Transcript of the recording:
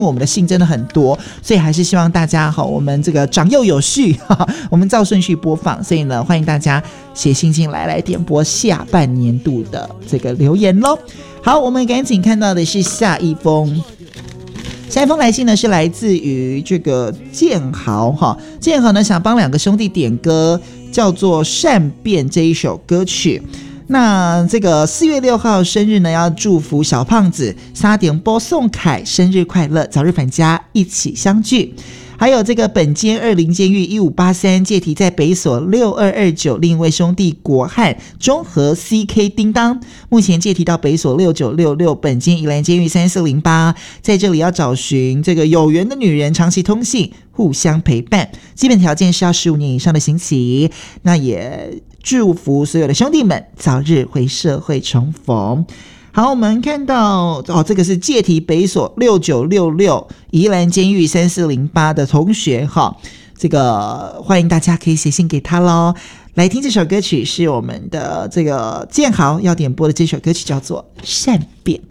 我们的信真的很多，所以还是希望大家我们这个长幼有序，我们照顺序播放，所以呢，欢迎大家写信进来点播下半年度的这个留言咯。好，我们赶紧看到的是下一封来信呢，是来自于这个建豪建豪呢想帮两个兄弟点歌，叫做《善变》这一首歌曲。那这个4月6号生日呢，要祝福小胖子沙点波宋凯生日快乐，早日返家，一起相聚。还有这个本监20监狱1583借题在北所6229，另一位兄弟国汉中和 CK 叮当，目前借题到北所6966，本监宜兰监狱3408，在这里要找寻这个有缘的女人，长期通信，互相陪伴，基本条件是要15年以上的刑期。那也祝福所有的兄弟们早日回社会重逢。好，我们看到这个是借题北所6966宜兰监狱3408的同学这个欢迎大家可以写信给他咯。来听这首歌曲，是我们的这个建豪要点播的这首歌曲，叫做《善变》。